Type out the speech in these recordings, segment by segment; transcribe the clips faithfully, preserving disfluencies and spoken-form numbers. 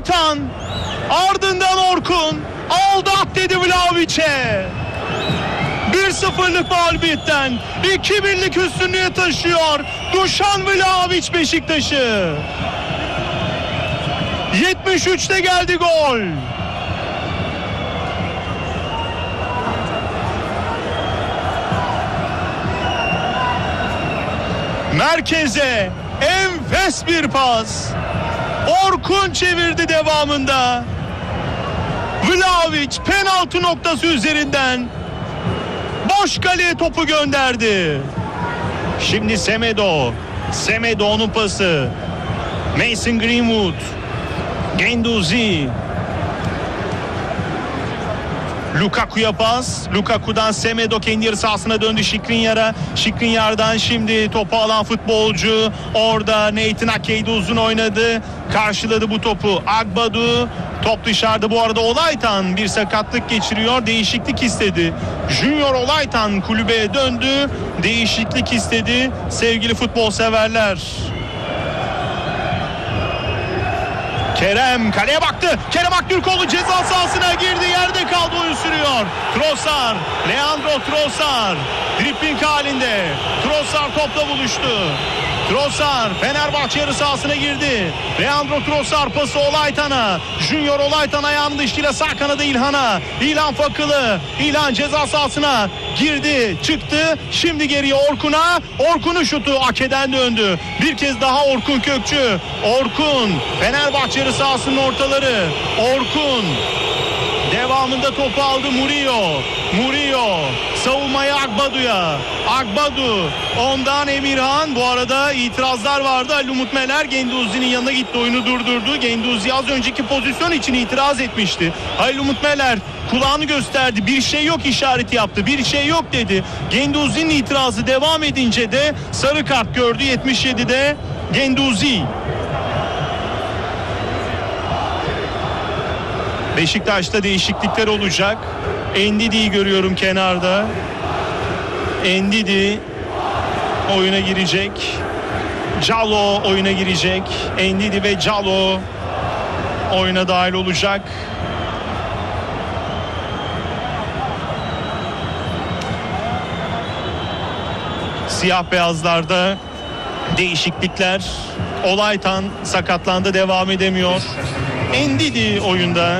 Olaytan, ardından Orkun aldı at dedi Vlahovic'e. bir sıfırlık mağlubiyetten iki birlik üstünlüğe taşıyor Dušan Vlahović Beşiktaş'ı. yetmiş üçte geldi gol. Merkeze enfes bir pas. Orkun çevirdi devamında. Vlahović penaltı noktası üzerinden boş kaleye topu gönderdi. Şimdi Semedo. Semedo'nun pası. Mason Greenwood. Guendouzi. Lukaku'ya pas. Lukaku'dan Semedo kendi yarı sahasına döndü Skriniar'a. Skriniar'dan şimdi topu alan futbolcu. Orada Nathan Ake'ydi, uzun oynadı. Karşıladı bu topu Agbadu. Top dışarıda bu arada. Olaytan bir sakatlık geçiriyor. Değişiklik istedi. Junior Olaytan kulübeye döndü. Değişiklik istedi sevgili futbol severler. Kerem kaleye baktı. Kerem Aktürkoğlu ceza sahasına girdi. Yerde kaldı, oyun sürüyor. Trossard, Leandro Trossard dribbling halinde. Trossard topla buluştu. Trossard Fenerbahçe yarı sahasına girdi. Leandro Trossard pası Olaytan'a. Junior Olaytan ayağının dışıyla sağ kanadı İlhan'a. İlhan Fakılı. İlhan ceza sahasına girdi, çıktı. Şimdi geriye Orkun'a. Orkun'un şutu Ake'den döndü. Bir kez daha Orkun Kökçü. Orkun Fenerbahçe yarı sahasının ortaları. Orkun devamında topu aldı Murillo. Murillo savunmaya Agbadu'ya. Agbadu ondan Emirhan. Bu arada itirazlar vardı. Ali Umut Meler Guendouzi'nin yanına gitti, oyunu durdurdu. Guendouzi az önceki pozisyon için itiraz etmişti. Ali Umut Meler kulağını gösterdi. Bir şey yok işareti yaptı. Bir şey yok dedi. Guendouzi'nin itirazı devam edince de sarı kart gördü yetmiş yedide Guendouzi. Beşiktaş'ta değişiklikler olacak. Endidi'yi görüyorum kenarda. Endidi oyuna girecek. Calo oyuna girecek. Endidi ve Calo oyuna dahil olacak. Siyah beyazlarda değişiklikler. Olaytan sakatlandı, devam edemiyor. Endidi oyunda.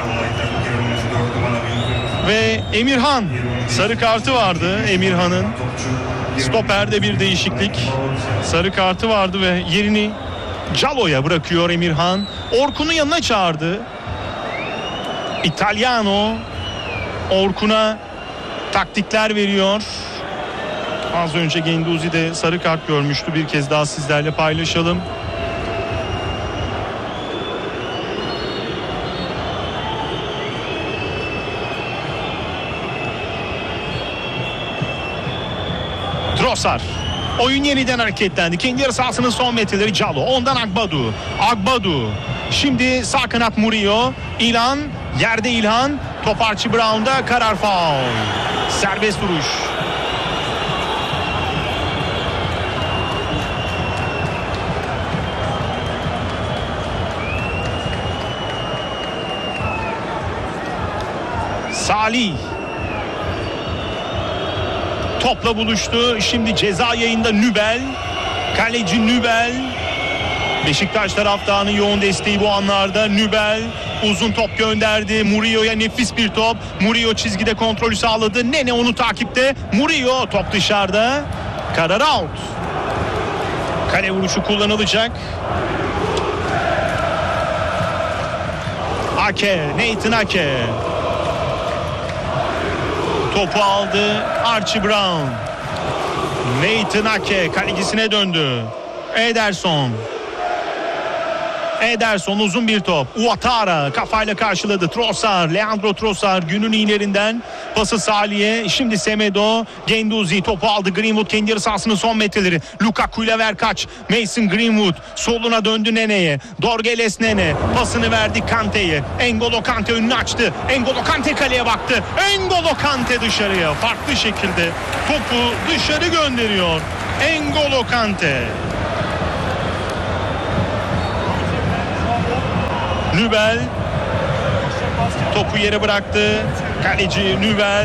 Ve Emirhan sarı kartı vardı. Emirhan'ın stoperde bir değişiklik. Sarı kartı vardı ve yerini Calo'ya bırakıyor Emirhan. Orkun'u yanına çağırdı. Italiano Orkun'a taktikler veriyor. Az önce Guendouzi de sarı kart görmüştü. Bir kez daha sizlerle paylaşalım. Trossard. Oyun yeniden hareketlendi. Kendi yarı sahasının son metreleri Calo. Ondan Agbadu. Agbadu. Şimdi sağ kanat Murillo. İlhan. Yerde İlhan. Top Archie Brown'da, karar faul. Serbest vuruş. Salih topla buluştu. Şimdi ceza yayında Nübel. Kaleci Nübel. Beşiktaş taraftarının yoğun desteği bu anlarda. Nübel uzun top gönderdi. Murillo'ya nefis bir top. Murillo çizgide kontrolü sağladı. Nene onu takipte. Murillo top dışarıda. Karar out. Kale vuruşu kullanılacak. Ake, Nathan Ake. Topu aldı Archie Brown. Nathan Ake kalecisine döndü. Ederson. Ederson uzun bir top. Ouattara kafayla karşıladı. Trossard, Leandro Trossard günün iyilerinden pası Salih'e. Şimdi Semedo. Guendouzi topu aldı. Greenwood kendi yarı sahasının son metreleri. Lukaku ile ver kaç. Mason Greenwood soluna döndü Nene'ye. Dorgeles Nene pasını verdi Kante'ye. N'Golo Kante önünü açtı. N'Golo Kante kaleye baktı. N'Golo Kante dışarıya. Farklı şekilde topu dışarı gönderiyor N'Golo Kante. Nübel topu yere bıraktı. Kaleci Nübel.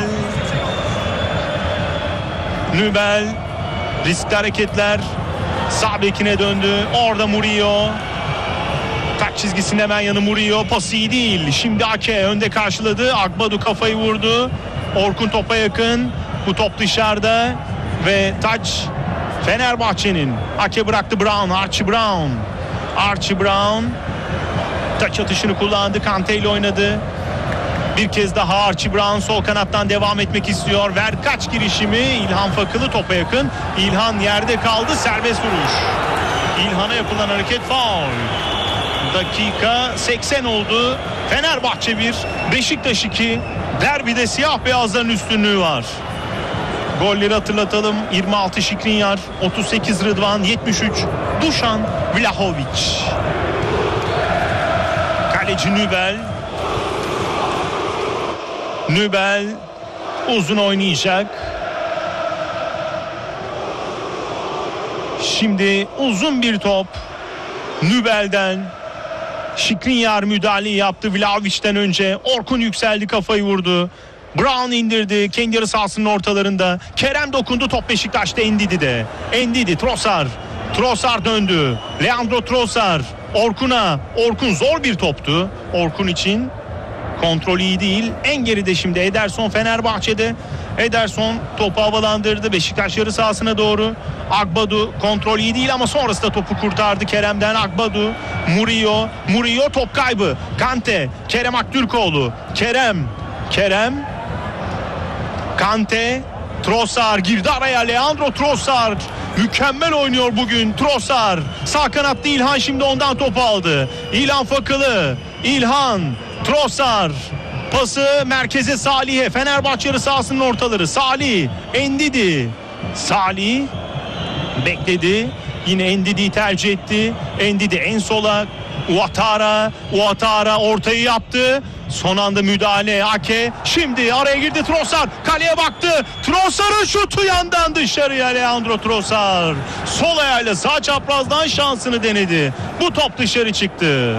Nübel riskli hareketler. Sağ bekine döndü. Orada Murillo. Taç çizgisinin hemen yanı Murillo. Pası iyi değil. Şimdi Ake önde karşıladı. Agbadu kafayı vurdu. Orkun topa yakın. Bu top dışarıda. Ve taç Fenerbahçe'nin. Ake bıraktı Brown. Archie Brown. Archie Brown. Taç atışını kullandı. Kante ile oynadı. Bir kez daha Archie Brown sol kanattan devam etmek istiyor. Verkaç girişimi. İlhan Fakılı topa yakın. İlhan yerde kaldı. Serbest vuruş. İlhan'a yapılan hareket faul. Dakika seksen oldu. Fenerbahçe bir, Beşiktaş iki. Derbide siyah beyazların üstünlüğü var. Golleri hatırlatalım. yirmi altı Şikrinyar, otuz sekiz Rıdvan, yetmiş üç Dušan Vlahović. Kaleci Nübel. Nübel uzun oynayacak. Şimdi uzun bir top Nübel'den. Şikrinyar müdahale yaptı Vlahović'ten önce. Orkun yükseldi, kafayı vurdu. Brown indirdi kendi yarı sahasının ortalarında. Kerem dokundu, top Beşiktaş'ta. Endidi'de. Endidi, Trossard. Trossard döndü. Leandro Trossard. Orkun'a. Orkun zor bir toptu. Orkun için kontrol iyi değil. En geride şimdi Ederson Fenerbahçe'de. Ederson topu havalandırdı Beşiktaş yarı sahasına doğru. Agbadu kontrol iyi değil ama sonrasında topu kurtardı Kerem'den. Agbadu, Murillo, Murillo top kaybı. Kante, Kerem Aktürkoğlu, Kerem, Kerem, Kante, Trossard girdi araya. Leandro Trossard mükemmel oynuyor bugün Trossard. Sağ kanatta İlhan şimdi ondan topu aldı. İlhan Fakılı, İlhan, Trossard. Pası merkeze Salih'e. Fenerbahçe yarı sahasının ortaları. Salih, Endidi. Salih bekledi. Yine Endidi'yi tercih etti. Endidi en sola. Ouattara. Ouattara ortayı yaptı. Son anda müdahale. Ake. Şimdi araya girdi Trossard. Kaleye baktı. Trossard'ın şutu yandan dışarıya. Leandro Trossard. Sol ayağıyla sağ çaprazdan şansını denedi. Bu top dışarı çıktı.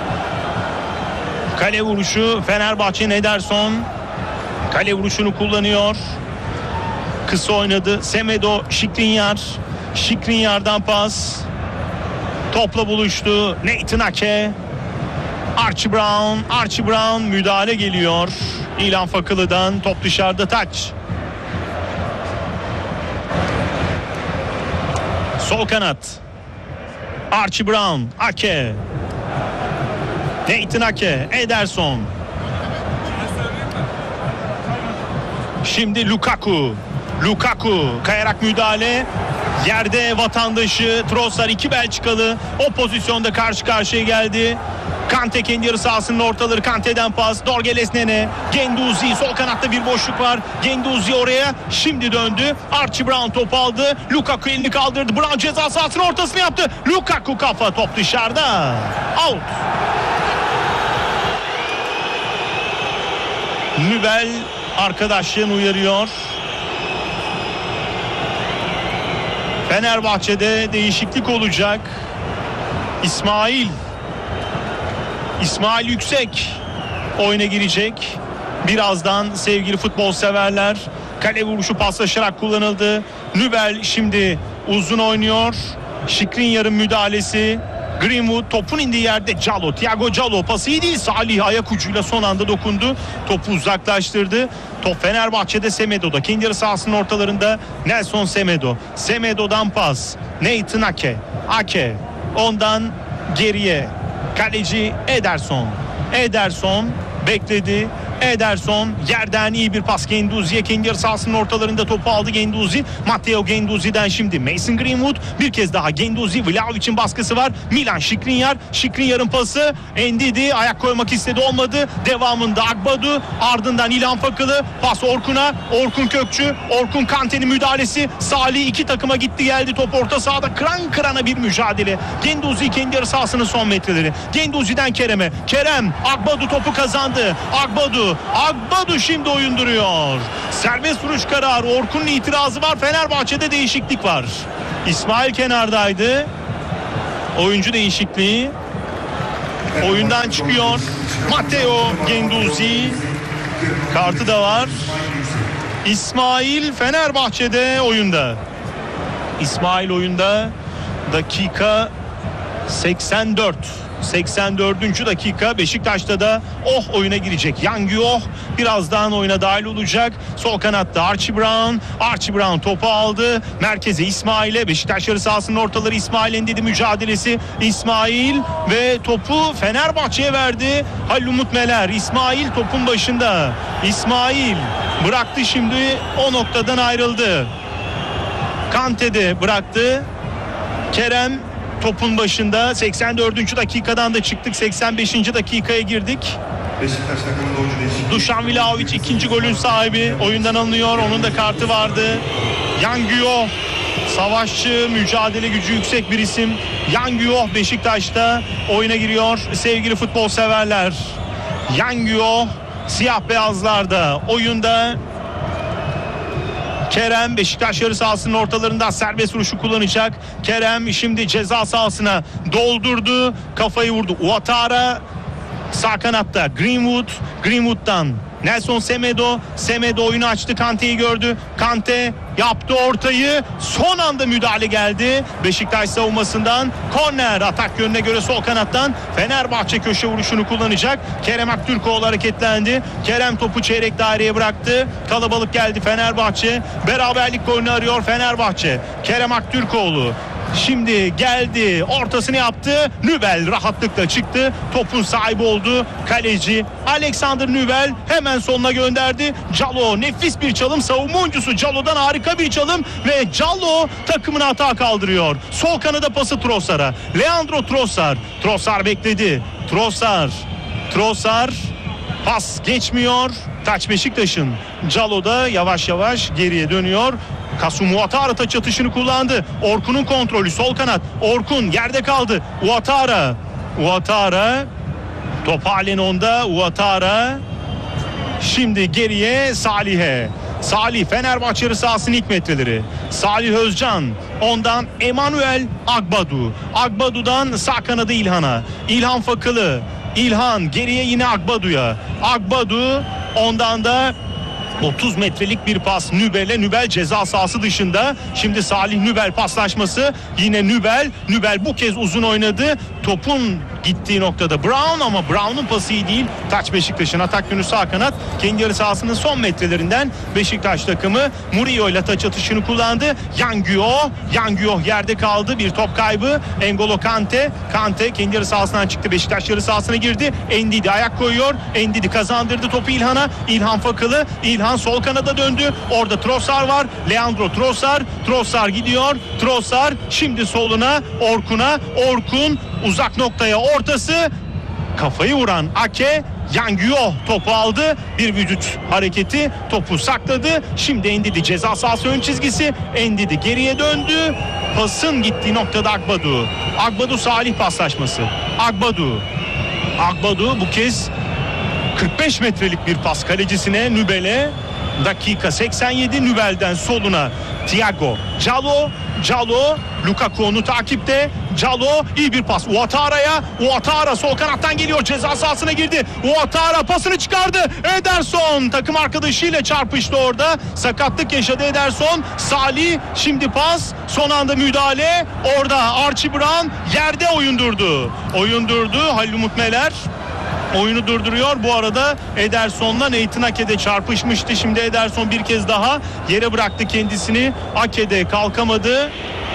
Kale vuruşu Fenerbahçe'nin Ederson. Kale vuruşunu kullanıyor. Kısa oynadı. Semedo, Şikrinyar. Şikrinyar'dan pas. Topla buluştu. Nathan Ake. Archie Brown. Archie Brown müdahale geliyor. İlhan Fakılı'dan top dışarıda, taç. Sol kanat. Archie Brown. Ake. Nathan Ake, Ederson. Şimdi Lukaku. Lukaku kayarak müdahale. Yerde vatandaşı Trossard, iki Belçikalı o pozisyonda karşı karşıya geldi. Kante kendi yarı sahasının ortaları. Kante'den pas. Dorgeles Nene. Guendouzi sol kanatta bir boşluk var. Guendouzi oraya şimdi döndü. Archie Brown topu aldı. Lukaku elini kaldırdı. Brown ceza sahasının ortasını yaptı. Lukaku kafa, top dışarıda. Out. Nübel arkadaşlarını uyarıyor. Fenerbahçe'de değişiklik olacak. İsmail İsmail Yüksek oyuna girecek. Birazdan sevgili futbol severler. Kale vuruşu paslaşarak kullanıldı. Nübel şimdi uzun oynuyor. Şikrinyar'ın müdahalesi. Greenwood topun indiği yerde Calo. Thiago Calo pası iyi değil. Salih ayak ucuyla son anda dokundu. Topu uzaklaştırdı. Top Fenerbahçe'de, Semedo'da. Kendi yarı sahasının ortalarında Nelson Semedo. Semedo'dan pas. Nathan Ake. Ake. Ondan geriye. Kaleci Ederson. Ederson bekledi. Ederson yerden iyi bir pas Guendouzi'ye, kendi yarı sahasının ortalarında topu aldı Guendouzi. Matteo Guendouzi'den şimdi Mason Greenwood, bir kez daha Guendouzi. Vlahovic'in baskısı var. Milan Šikrinyar. Šikrinyar'ın pası. Endidi ayak koymak istedi, olmadı. Devamında Agbadu, ardından İlhan Fakılı. Pas Orkun'a. Orkun Kökçü. Orkun Kante'nin müdahalesi. Salih iki takıma gitti geldi. Top orta sahada kıran kırana bir mücadele. Guendouzi kendi yarı sahasının son metreleri. Guendouzi'den Kerem'e. Kerem. Agbadu topu kazandı. Agbadu. Agbadu şimdi oyun duruyor. Serbest vuruş kararı. Orkun'un itirazı var. Fenerbahçe'de değişiklik var. İsmail kenardaydı. Oyuncu değişikliği. oyundan çıkıyor. Matteo Guendouzi kartı da var. İsmail Fenerbahçe'de oyunda. İsmail oyunda. Dakika seksen dört. seksen dördüncü dakika. Beşiktaş'ta da Oh oyuna girecek. Yang Oh birazdan oyuna dahil olacak. Sol kanatta Archie Brown. Archie Brown topu aldı. Merkeze İsmail'e. Beşiktaş yarı sahasının ortaları İsmail'in dedi mücadelesi. İsmail ve topu Fenerbahçe'ye verdi. Halil Umut Meler. İsmail topun başında. İsmail bıraktı, şimdi o noktadan ayrıldı. Kante'de bıraktı. Kerem topun başında. seksen dördüncü dakikadan da çıktık. seksen beşinci dakikaya girdik. Dušan Vlahović ikinci golün sahibi. Oyundan alınıyor. Onun da kartı vardı. Yang Oh savaşçı, mücadele gücü yüksek bir isim. Yang Oh Beşiktaş'ta oyuna giriyor. Sevgili futbol severler. Yang Oh siyah beyazlarda oyunda. Kerem Beşiktaş yarı sahasının ortalarında serbest vuruşu kullanacak. Kerem şimdi ceza sahasına doldurdu. Kafayı vurdu. Ouattara sağ kanatta. Greenwood. Greenwood'dan Nelson Semedo. Semedo oyunu açtı. Kante'yi gördü. Kante yaptı ortayı. Son anda müdahale geldi. Beşiktaş savunmasından korner, atak yönüne göre sol kanattan Fenerbahçe köşe vuruşunu kullanacak. Kerem Aktürkoğlu hareketlendi. Kerem topu çeyrek daireye bıraktı. Kalabalık geldi Fenerbahçe. Beraberlik golünü arıyor Fenerbahçe. Kerem Aktürkoğlu şimdi geldi, ortasını yaptı. Nübel rahatlıkla çıktı. Topun sahibi oldu. Kaleci Alexander Nübel hemen sonuna gönderdi. Calo nefis bir çalım. Savunma oyuncusu Calo'dan harika bir çalım ve Calo takımını hata kaldırıyor. Sol kanada pası Trossard'a. Leandro Trossard. Trossard bekledi. Trossard. Trossard. Pas geçmiyor. Taç Beşiktaş'ın. Calo da yavaş yavaş geriye dönüyor. Kasum Ouattara taç atışını kullandı. Orkun'un kontrolü sol kanat. Orkun yerde kaldı. Ouattara. Ouattara. Top halen onda. Ouattara. Şimdi geriye Salih'e. Salih Fenerbahçe yarı sahasının ilk metreleri. Salih Özcan. Ondan Emanuel Agbadu. Agbadu'dan sağ kanadı İlhan'a. İlhan Fakılı. İlhan geriye yine Agbadu'ya. Agbadu ondan da otuz metrelik bir pas Nübel'e. Nübel ceza sahası dışında. Şimdi Salih Nübel paslaşması. Yine Nübel. Nübel bu kez uzun oynadı. Topun gittiği noktada Brown, ama Brown'un pası iyi değil. Taç Beşiktaş'ın atak yönü sağ kanat. Kendi yarı sahasının son metrelerinden Beşiktaş takımı Murillo ile taç atışını kullandı. Yang Oh. Yang Oh yerde kaldı. Bir top kaybı. N'Golo Kante. Kante kendi yarı sahasından çıktı. Beşiktaş yarı sahasına girdi. Endidi ayak koyuyor. Endidi kazandırdı topu İlhan'a. İlhan Fakılı. İlhan sol kanada döndü. Orada Trossard var. Leandro Trossard. Trossard gidiyor. Trossard şimdi soluna Orkun'a. Orkun uzak noktaya ortası. Kafayı vuran Ake. Yang Oh topu aldı. Bir vücut hareketi. Topu sakladı. Şimdi Endidi ceza sahası ön çizgisi. Endidi geriye döndü. Pasın gittiği noktada Agbadu. Agbadu Salih paslaşması. Agbadu. Agbadu bu kez kırk beş metrelik bir pas kalecisine, Nübel'e. Dakika seksen yedi. Nübel'den soluna Thiago Calo. Calo Lukaku onu takipte. Calo iyi bir pas Ouattara'ya. Ouattara sol kanattan geliyor, ceza sahasına girdi. Ouattara pasını çıkardı. Ederson takım arkadaşıyla çarpıştı orada. Sakatlık yaşadı Ederson. Salih şimdi pas. Son anda müdahale. Orada Archie Brown yerde oyun durdu. Oyun durdu. Halil Umut Meler oyunu durduruyor. Bu arada Ederson'la Nathan Ake'de çarpışmıştı. Şimdi Ederson bir kez daha yere bıraktı kendisini. Ake'de kalkamadı.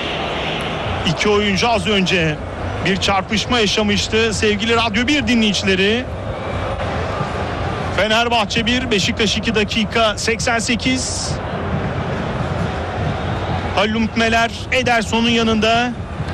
İki oyuncu az önce bir çarpışma yaşamıştı. Sevgili Radyo bir dinleyicileri. Fenerbahçe bir, Beşiktaş iki dakika seksen sekiz. Halil Umut Meler Ederson'un yanında.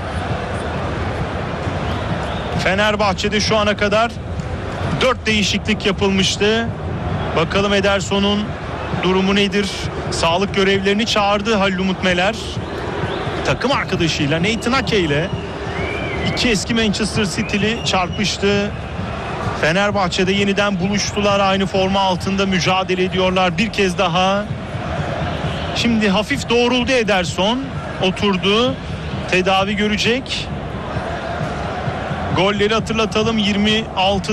Fenerbahçe'de şu ana kadar dört değişiklik yapılmıştı. Bakalım Ederson'un durumu nedir? Sağlık görevlilerini çağırdı Halil Umut Meler. Takım arkadaşıyla Nathan Ake ile iki eski Manchester City'li çarpıştı. Fenerbahçe'de yeniden buluştular. Aynı forma altında mücadele ediyorlar bir kez daha. Şimdi hafif doğruldu Ederson. Oturdu. Tedavi görecek. Golleri hatırlatalım. yirmi altı